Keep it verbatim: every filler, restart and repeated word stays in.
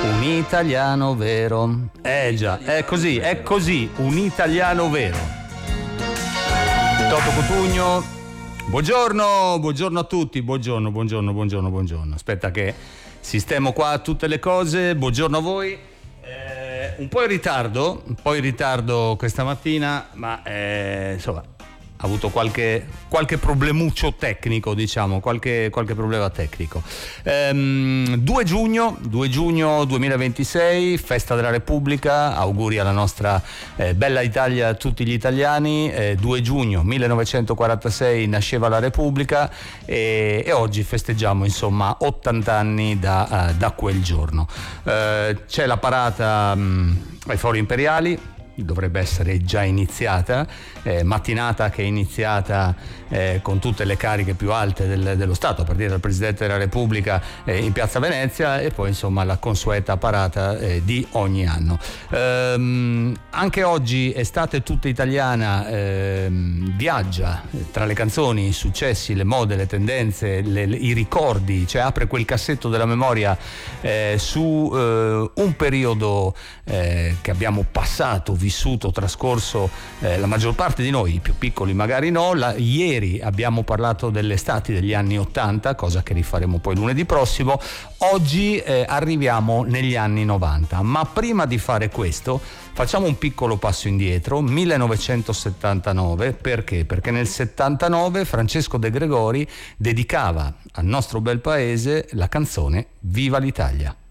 Un italiano vero. Eh già, è così, è così, un italiano vero. Toto Cutugno. Buongiorno, buongiorno a tutti, buongiorno, buongiorno, buongiorno, buongiorno. Aspetta che sistemo qua tutte le cose. Buongiorno a voi. Eh, un po' in ritardo, un po' in ritardo questa mattina, ma eh, insomma ha avuto qualche, qualche problemuccio tecnico, diciamo, qualche, qualche problema tecnico. Ehm, due giugno duemilaventisei, festa della Repubblica, auguri alla nostra eh, bella Italia, a tutti gli italiani. Eh, due giugno millenovecentoquarantasei nasceva la Repubblica e, e oggi festeggiamo insomma ottanta anni da, uh, da quel giorno. Eh, c'è la parata mh, ai Fori Imperiali. Dovrebbe essere già iniziata, eh, mattinata che è iniziata eh, con tutte le cariche più alte del, dello Stato, a partire dal Presidente della Repubblica eh, in Piazza Venezia, e poi insomma la consueta parata eh, di ogni anno. Ehm, anche oggi estate tutta italiana ehm, viaggia tra le canzoni, i successi, le mode, le tendenze, le, le, i ricordi, cioè apre quel cassetto della memoria eh, su eh, un periodo eh, che abbiamo passato, vissuto, trascorso eh, la maggior parte di noi, i più piccoli magari no. La, ieri abbiamo parlato delle estati degli anni ottanta, cosa che rifaremo poi lunedì prossimo. Oggi eh, arriviamo negli anni novanta, ma prima di fare questo facciamo un piccolo passo indietro. millenovecentosettantanove, perché? Perché nel settantanove Francesco De Gregori dedicava al nostro bel paese la canzone Viva l'Italia.